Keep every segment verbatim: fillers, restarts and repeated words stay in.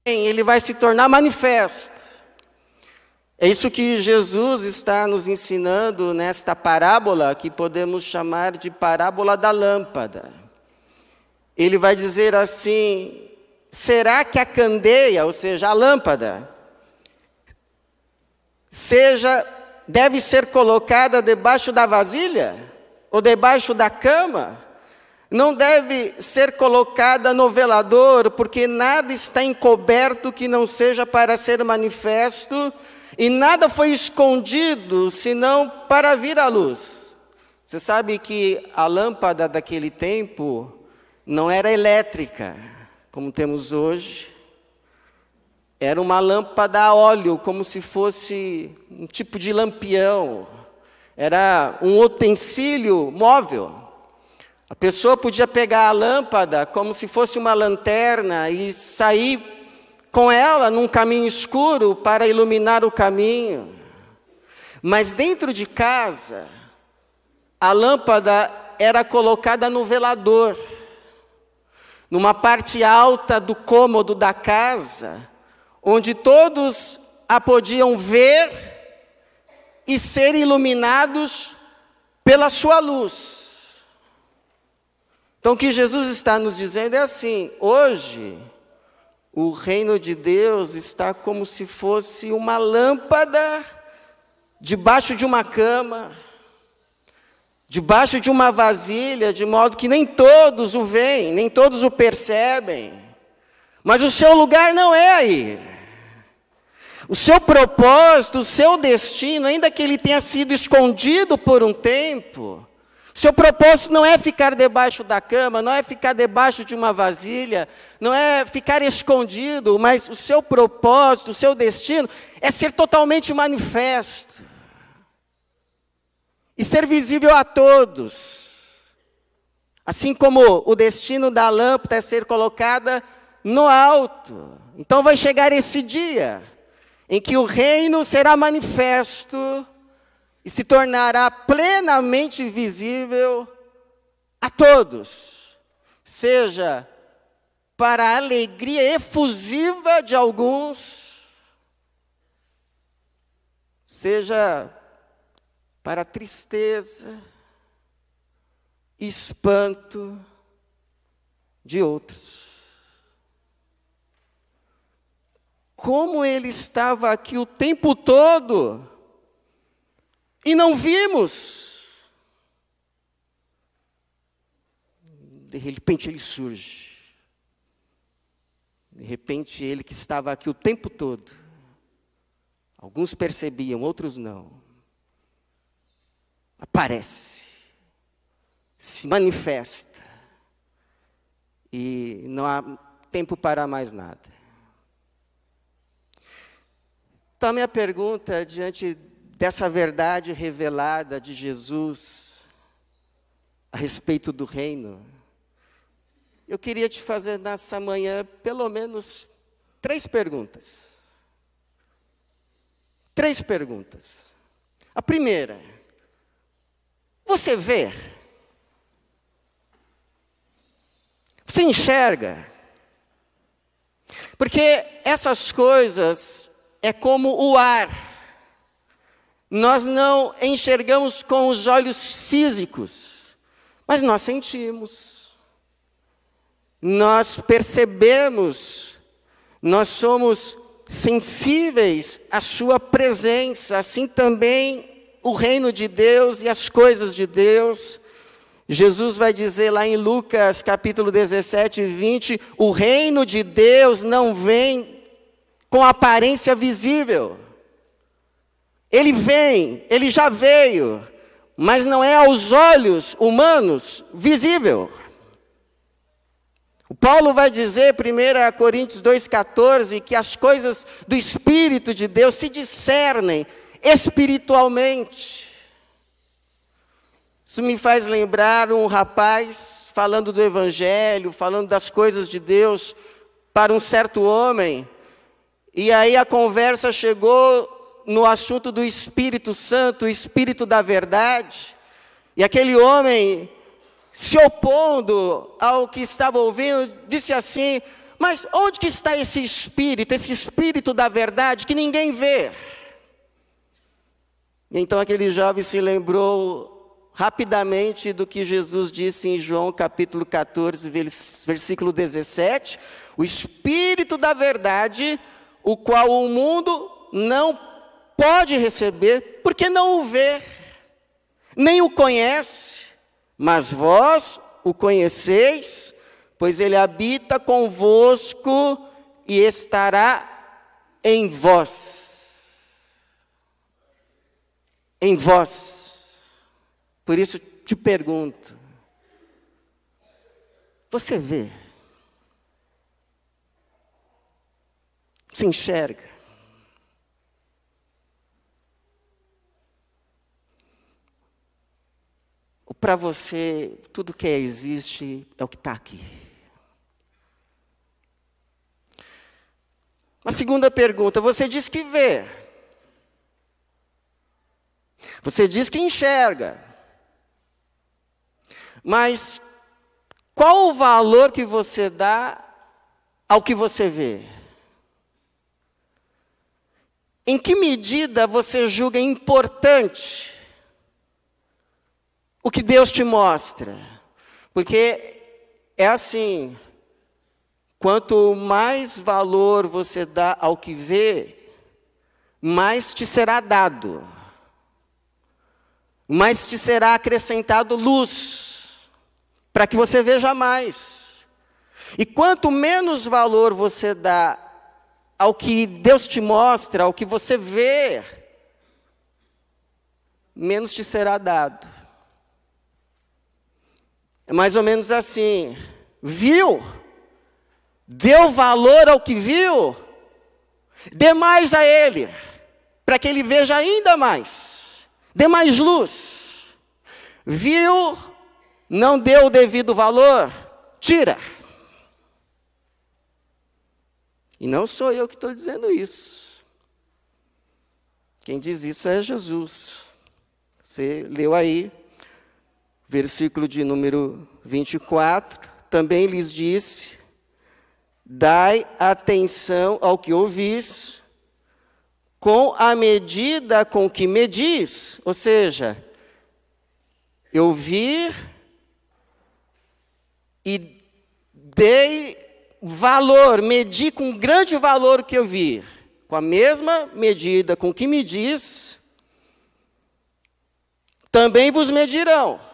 ele vai se tornar manifesto. É isso que Jesus está nos ensinando nesta parábola, que podemos chamar de parábola da lâmpada. Ele vai dizer assim: será que a candeia, ou seja, a lâmpada, seja, deve ser colocada debaixo da vasilha? Ou debaixo da cama? Não deve ser colocada no velador, porque nada está encoberto que não seja para ser manifesto, e nada foi escondido, senão para vir à luz. Você sabe que a lâmpada daquele tempo não era elétrica, como temos hoje. Era uma lâmpada a óleo, como se fosse um tipo de lampião. Era um utensílio móvel. A pessoa podia pegar a lâmpada como se fosse uma lanterna e sair com ela num caminho escuro para iluminar o caminho. Mas dentro de casa, a lâmpada era colocada no velador, numa parte alta do cômodo da casa, onde todos a podiam ver e ser iluminados pela sua luz. Então o que Jesus está nos dizendo é assim: hoje o reino de Deus está como se fosse uma lâmpada debaixo de uma cama, debaixo de uma vasilha, de modo que nem todos o veem, nem todos o percebem. Mas o seu lugar não é aí. O seu propósito, o seu destino, ainda que ele tenha sido escondido por um tempo, seu propósito não é ficar debaixo da cama, não é ficar debaixo de uma vasilha, não é ficar escondido, mas o seu propósito, o seu destino é ser totalmente manifesto e ser visível a todos. Assim como o destino da lâmpada é ser colocada no alto. Então vai chegar esse dia em que o reino será manifesto e se tornará plenamente visível a todos, seja para a alegria efusiva de alguns, seja para a tristeza, espanto de outros. Como ele estava aqui o tempo todo e não vimos. De repente ele surge. De repente ele que estava aqui o tempo todo. Alguns percebiam, outros não. Aparece. Se manifesta. E não há tempo para mais nada. Então a minha pergunta diante dessa verdade revelada de Jesus a respeito do reino, eu queria te fazer nessa manhã pelo menos três perguntas. Três perguntas. A primeira: você vê? Você enxerga? Porque essas coisas é como o ar. Nós não enxergamos com os olhos físicos, mas nós sentimos, nós percebemos, nós somos sensíveis à sua presença. Assim também o reino de Deus e as coisas de Deus. Jesus vai dizer lá em Lucas capítulo dezessete, vinte, o reino de Deus não vem com aparência visível. Ele vem, ele já veio, mas não é aos olhos humanos visível. O Paulo vai dizer, primeira Coríntios dois, quatorze, que as coisas do Espírito de Deus se discernem espiritualmente. Isso me faz lembrar um rapaz falando do Evangelho, falando das coisas de Deus para um certo homem. E aí a conversa chegou no assunto do Espírito Santo, o Espírito da verdade. E aquele homem, se opondo ao que estava ouvindo, disse assim: mas onde que está esse Espírito, esse Espírito da verdade que ninguém vê? Então aquele jovem se lembrou rapidamente do que Jesus disse em João capítulo quatorze, versículo dezessete, o Espírito da verdade, o qual o mundo não pode receber, porque não o vê, nem o conhece, mas vós o conheceis, pois ele habita convosco e estará em vós. Em vós. Por isso te pergunto, você vê? Se enxerga? Para você, tudo que existe é o que está aqui. Uma segunda pergunta, você diz que vê. Você diz que enxerga. Mas qual o valor que você dá ao que você vê? Em que medida você julga importante o que Deus te mostra? Porque é assim, quanto mais valor você dá ao que vê, mais te será dado, mais te será acrescentado luz, para que você veja mais. E quanto menos valor você dá ao que Deus te mostra, ao que você vê, menos te será dado. É mais ou menos assim, viu? Deu valor ao que viu? Dê mais a ele, para que ele veja ainda mais. Dê mais luz. Viu? Não deu o devido valor? Tira. E não sou eu que estou dizendo isso. Quem diz isso é Jesus. Você leu aí. Versículo de número vinte e quatro, também lhes disse, dai atenção ao que ouvis, com a medida com que medis, ou seja, eu vi e dei valor, medi com grande valor o que eu vi, com a mesma medida com que medis, também vos medirão.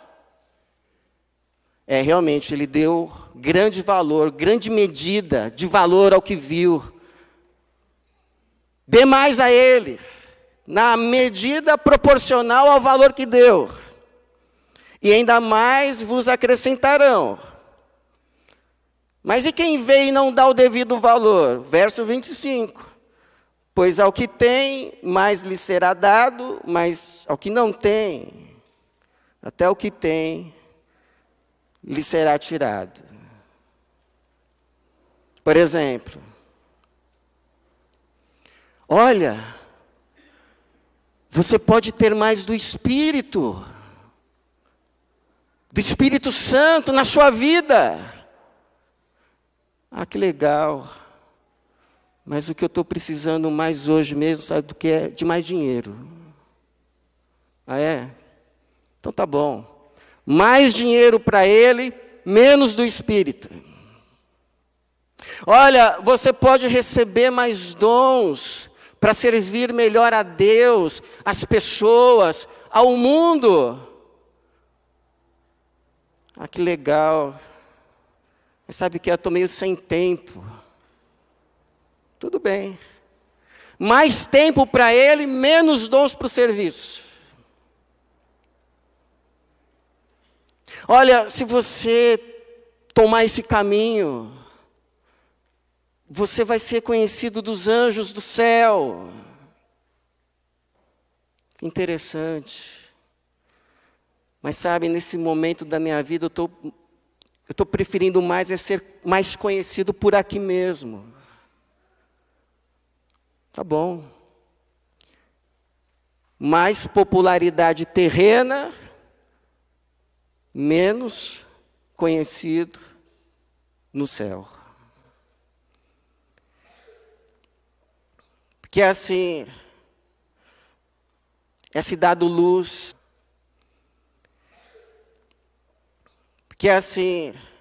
É, realmente, ele deu grande valor, grande medida de valor ao que viu. Dê mais a ele, na medida proporcional ao valor que deu. E ainda mais vos acrescentarão. Mas e quem vê e não dá o devido valor? Verso vinte e cinco. Pois ao que tem, mais lhe será dado, mas ao que não tem, até o que tem, lhe será tirado. Por exemplo, olha, você pode ter mais do Espírito, do Espírito Santo na sua vida. Ah, que legal. Mas o que eu estou precisando mais hoje mesmo, sabe do que é? De mais dinheiro. Ah, é? Então tá bom. Mais dinheiro para ele, menos do Espírito. Olha, você pode receber mais dons para servir melhor a Deus, as pessoas, ao mundo. Ah, que legal. Mas sabe que eu estou meio sem tempo. Tudo bem. Mais tempo para ele, menos dons para o serviço. Olha, se você tomar esse caminho, você vai ser conhecido dos anjos do céu. Que interessante. Mas sabe, nesse momento da minha vida, eu estou eu estou preferindo mais é ser mais conhecido por aqui mesmo. Tá bom. Mais popularidade terrena, menos conhecido no céu. porque assim é se dado luz, porque assim